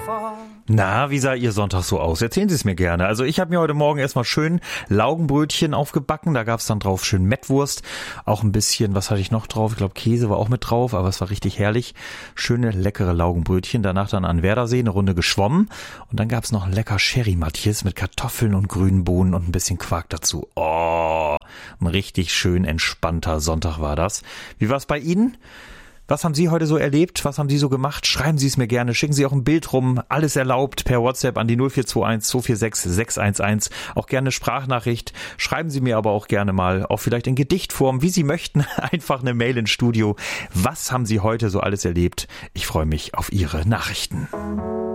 Na, wie sah Ihr Sonntag so aus? Erzählen Sie es mir gerne. Also ich habe mir heute Morgen erstmal schön Laugenbrötchen aufgebacken. Da gab's dann drauf schön Mettwurst. Auch ein bisschen, was hatte ich noch drauf? Ich glaube Käse war auch mit drauf, aber es war richtig herrlich. Schöne, leckere Laugenbrötchen. Danach dann an Werdersee eine Runde geschwommen. Und dann gab's noch lecker Sherry-Matjes mit Kartoffeln und grünen Bohnen und ein bisschen Quark dazu. Oh, ein richtig schön entspannter Sonntag war das. Wie war's bei Ihnen? Was haben Sie heute so erlebt? Was haben Sie so gemacht? Schreiben Sie es mir gerne. Schicken Sie auch ein Bild rum. Alles erlaubt per WhatsApp an die 0421 246 611. Auch gerne Sprachnachricht. Schreiben Sie mir aber auch gerne mal, auch vielleicht in Gedichtform, wie Sie möchten. Einfach eine Mail ins Studio. Was haben Sie heute so alles erlebt? Ich freue mich auf Ihre Nachrichten.